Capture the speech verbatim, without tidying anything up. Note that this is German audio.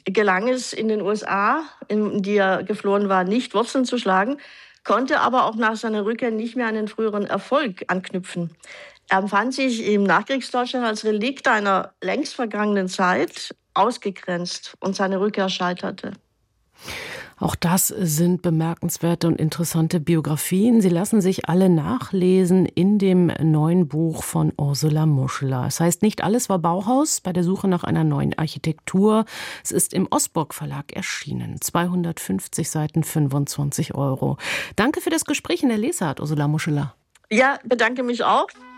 gelang es in den U S A, in die er geflohen war, nicht Wurzeln zu schlagen, konnte aber auch nach seiner Rückkehr nicht mehr an den früheren Erfolg anknüpfen. Er empfand sich im Nachkriegsdeutschland als Relikt einer längst vergangenen Zeit, ausgegrenzt, und seine Rückkehr scheiterte. Auch das sind bemerkenswerte und interessante Biografien. Sie lassen sich alle nachlesen in dem neuen Buch von Ursula Muschler. Es heißt Nicht alles war Bauhaus, bei der Suche nach einer neuen Architektur. Es ist im Osborg Verlag erschienen. zweihundertfünfzig Seiten, fünfundzwanzig Euro. Danke für das Gespräch in der Lesart, Ursula Muschler. Ja, bedanke mich auch.